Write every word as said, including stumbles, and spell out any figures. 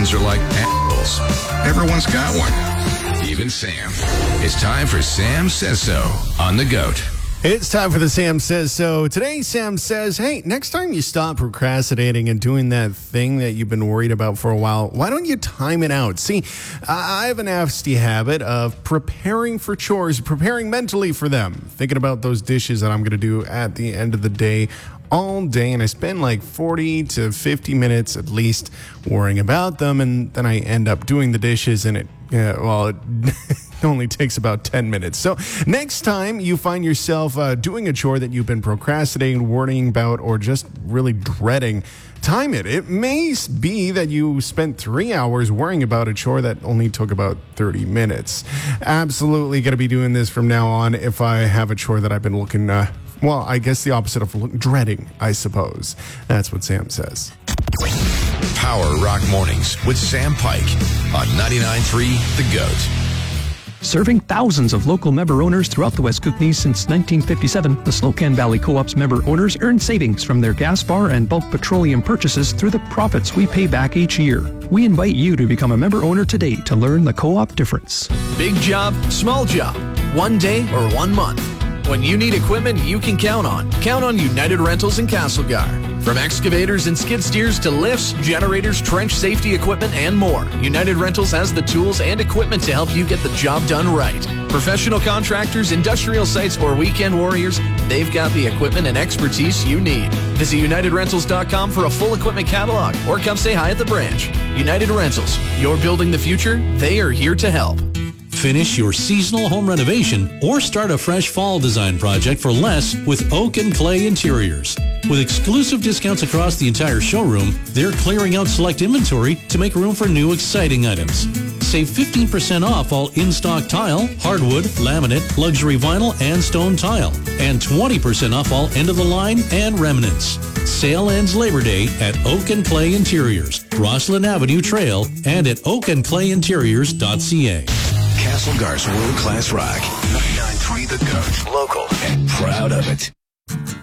Chores are like assholes. Everyone's got one. Even Sam. It's time for Sam Says So on the GOAT. It's time for the Sam Says So. Today, Sam says, hey, next time you stop procrastinating and doing that thing that you've been worried about for a while, why don't you time it out? See, I have a nasty habit of preparing for chores, preparing mentally for them, thinking about those dishes that I'm going to do at the end of the day all day, and I spend like forty to fifty minutes at least worrying about them, and then I end up doing the dishes, and it, yeah, well, it only takes about ten minutes. So next time you find yourself uh, doing a chore that you've been procrastinating, worrying about, or just really dreading, time it. It may be that you spent three hours worrying about a chore that only took about thirty minutes. Absolutely going to be doing this from now on if I have a chore that I've been looking, uh, well, I guess the opposite of look, dreading, I suppose. That's what Sam says. Power Rock Mornings with Sam Pike on ninety-nine point three The GOAT. Serving thousands of local member owners throughout the West Kootenays since nineteen fifty-seven, the Slocan Valley Co-op's member owners earn savings from their gas bar and bulk petroleum purchases through the profits we pay back each year. We invite you to become a member owner today to learn the co-op difference. Big job, small job, one day or one month. When you need equipment you can count on, count on United Rentals in Castlegar. From excavators and skid steers to lifts, generators, trench safety equipment, and more, United Rentals has the tools and equipment to help you get the job done right. Professional contractors, industrial sites, or weekend warriors, they've got the equipment and expertise you need. Visit United Rentals dot com for a full equipment catalog, or come say hi at the branch. United Rentals, you're building the future, they are here to help. Finish your seasonal home renovation or start a fresh fall design project for less with Oak and Clay Interiors. With exclusive discounts across the entire showroom, they're clearing out select inventory to make room for new exciting items. Save fifteen percent off all in-stock tile, hardwood, laminate, luxury vinyl, and stone tile. And twenty percent off all end-of-the-line and remnants. Sale ends Labor Day at Oak and Clay Interiors, Rosslyn Avenue Trail, and at oak and clay interiors dot c a. Castlegar's world-class rock. ninety-nine point three The GOAT. Local and proud of it.